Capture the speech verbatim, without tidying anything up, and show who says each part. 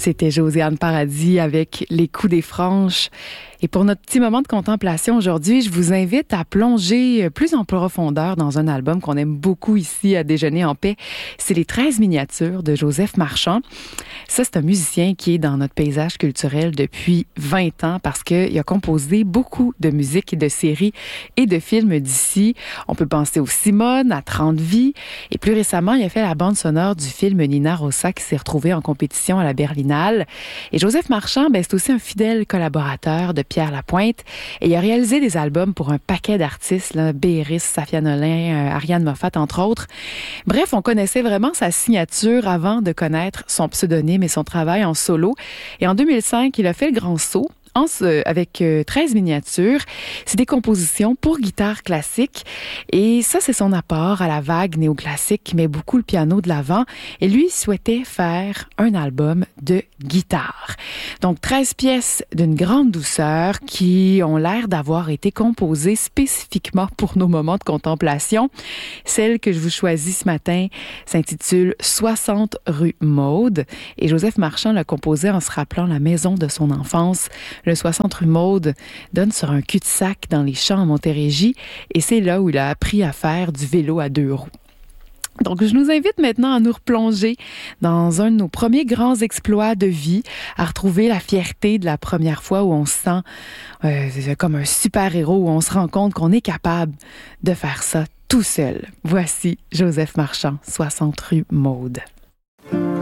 Speaker 1: C'était Josiane Paradis avec Les coups des franches. Et pour notre petit moment de contemplation aujourd'hui, je vous invite à plonger plus en profondeur dans un album qu'on aime beaucoup ici à Déjeuner en paix. C'est Les treize miniatures de Joseph Marchand. Ça, c'est un musicien qui est dans notre paysage culturel depuis vingt ans parce qu'il a composé beaucoup de musique et de séries et de films d'ici. On peut penser au Simone, à trente vies. Et plus récemment, il a fait la bande sonore du film Nina Rossa qui s'est retrouvé en compétition à la Berlinale. Et Joseph Marchand, ben, c'est aussi un fidèle collaborateur de Pierre Lapointe. Et il a réalisé des albums pour un paquet d'artistes, là, Béris, Safia Nolin, euh, Ariane Moffat, entre autres. Bref, on connaissait vraiment sa signature avant de connaître son pseudonyme et son travail en solo. Et en deux mille cinq, il a fait le grand saut. En, euh, avec euh, treize miniatures. C'est des compositions pour guitare classique. Et ça, c'est son apport à la vague néoclassique qui met beaucoup le piano de l'avant. Et lui, il souhaitait faire un album de guitare. Donc, treize pièces d'une grande douceur qui ont l'air d'avoir été composées spécifiquement pour nos moments de contemplation. Celle que je vous choisis ce matin s'intitule soixante rue Maude. Et Joseph Marchand l'a composée en se rappelant la maison de son enfance. Le soixante rue Maude donne sur un cul-de-sac dans les champs en Montérégie et c'est là où il a appris à faire du vélo à deux roues. Donc, je nous invite maintenant à nous replonger dans un de nos premiers grands exploits de vie, à retrouver la fierté de la première fois où on se sent euh, comme un super-héros, où on se rend compte qu'on est capable de faire ça tout seul. Voici Joseph Marchand, soixante rue Maude.